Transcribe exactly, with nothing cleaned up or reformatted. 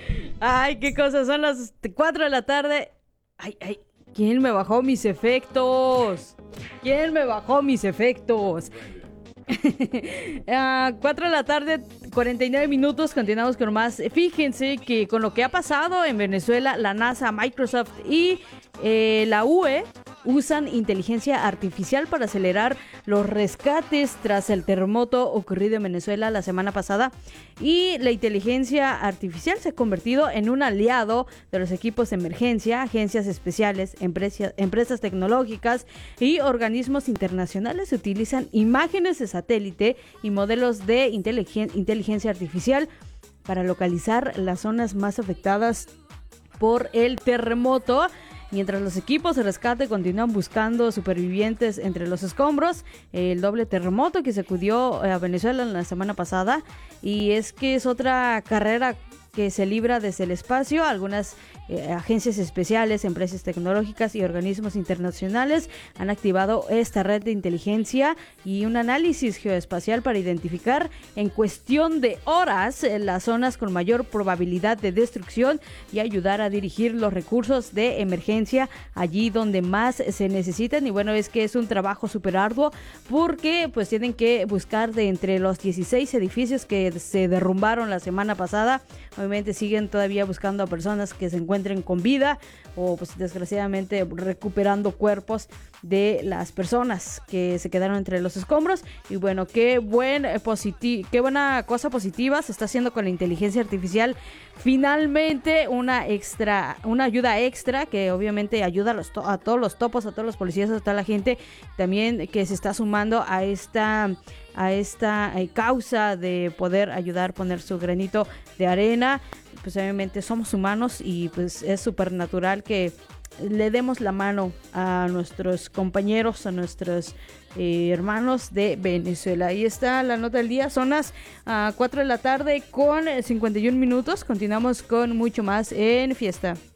Ay, qué cosas, son las cuatro de la tarde. Ay, ay, ¿quién me bajó mis efectos? ¿Quién me bajó mis efectos? A cuatro de la tarde, cuarenta y nueve minutos, continuamos con más. Fíjense que con lo que ha pasado en Venezuela, la NASA, Microsoft y eh, la U E usan inteligencia artificial para acelerar los rescates tras el terremoto ocurrido en Venezuela la semana pasada. Y la inteligencia artificial se ha convertido en un aliado de los equipos de emergencia, agencias especiales, empresas, empresas tecnológicas y organismos internacionales. Utilizan imágenes de satélite y modelos de inteligen- inteligencia artificial para localizar las zonas más afectadas por el terremoto. Mientras los equipos de rescate continúan buscando supervivientes entre los escombros, el doble terremoto que sacudió a Venezuela la semana pasada, y es que es otra carrera que se libra desde el espacio. Algunas eh, agencias especiales, empresas tecnológicas y organismos internacionales han activado esta red de inteligencia y un análisis geoespacial para identificar en cuestión de horas eh, las zonas con mayor probabilidad de destrucción y ayudar a dirigir los recursos de emergencia allí donde más se necesitan. Y bueno, es que es un trabajo súper arduo porque pues tienen que buscar de entre los dieciséis edificios que se derrumbaron la semana pasada. Obviamente siguen todavía buscando a personas que se encuentren con vida o pues desgraciadamente recuperando cuerpos de las personas que se quedaron entre los escombros. Y bueno, qué buen positi- qué buena cosa positiva se está haciendo con la inteligencia artificial. Finalmente una extra, una ayuda extra que obviamente ayuda a, los to- a todos los topos, a todos los policías, a toda la gente también que se está sumando a esta a esta eh, causa de poder ayudar, poner su granito de arena. Pues obviamente somos humanos y pues es súper natural que le demos la mano a nuestros compañeros, a nuestros eh, hermanos de Venezuela. Ahí está la nota del día. Son las uh, cuatro de la tarde con cincuenta y un minutos. Continuamos con mucho más en Fiesta.